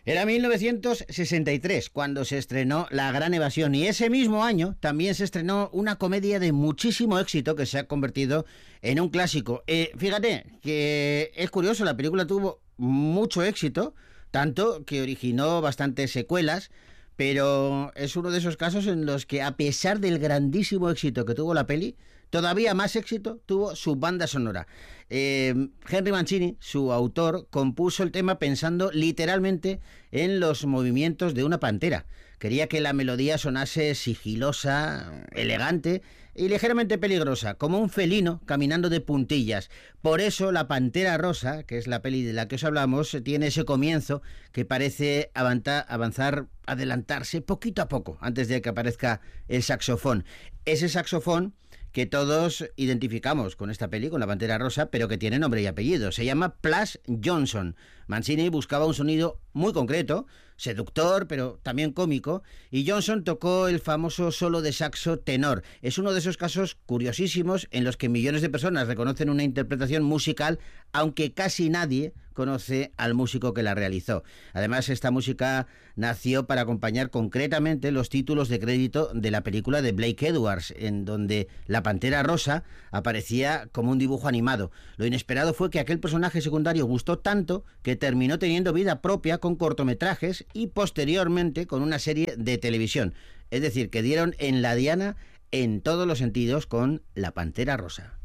Era 1963 cuando se estrenó La Gran Evasión, y ese mismo año también se estrenó una comedia de muchísimo éxito que se ha convertido en un clásico. Fíjate que es curioso, la película tuvo mucho éxito, tanto que originó bastantes secuelas, pero es uno de esos casos en los que, a pesar del grandísimo éxito que tuvo la peli, todavía más éxito tuvo su banda sonora. Henry Mancini, su autor, compuso el tema pensando literalmente en los movimientos de una pantera. Quería que la melodía sonase sigilosa, elegante y ligeramente peligrosa, como un felino caminando de puntillas. Por eso La Pantera Rosa, que es la peli de la que os hablamos, tiene ese comienzo que parece avanzar, adelantarse poquito a poco antes de que aparezca el saxofón. Ese saxofón que todos identificamos con esta peli, con La Pantera Rosa, pero que tiene nombre y apellido. Se llama Plas Johnson. Mancini buscaba un sonido muy concreto, seductor, pero también cómico, y Johnson tocó el famoso solo de saxo tenor. Es uno de esos casos curiosísimos en los que millones de personas reconocen una interpretación musical, aunque casi nadie conoce al músico que la realizó. Además, esta música nació para acompañar concretamente los títulos de crédito de la película de Blake Edwards, en donde la Pantera Rosa aparecía como un dibujo animado. Lo inesperado fue que aquel personaje secundario gustó tanto que terminó teniendo vida propia con cortometrajes y posteriormente con una serie de televisión. Es decir, que dieron en la diana en todos los sentidos con La Pantera Rosa.